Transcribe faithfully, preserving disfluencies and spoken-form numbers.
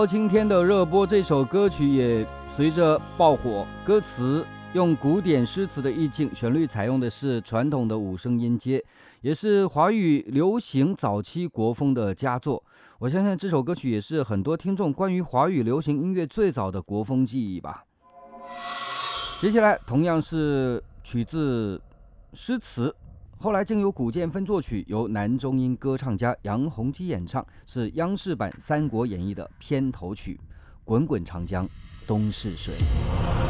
今天的热播这首歌曲也随着爆火，歌词用古典诗词的意境，旋律采用的是传统的五声音阶，也是华语流行早期国风的佳作。我相信这首歌曲也是很多听众关于华语流行音乐最早的国风记忆吧。接下来同样是取自诗词，后来经由古建芬作曲，由男中音歌唱家杨洪基演唱，是央视版《三国演义》的片头曲《滚滚长江东逝水》。